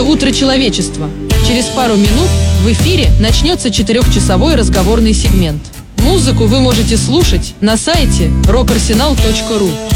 Это утро человечества. Через пару минут в эфире начнется 4-часовой разговорный сегмент. Музыку вы можете слушать на сайте rockarsenal.ru.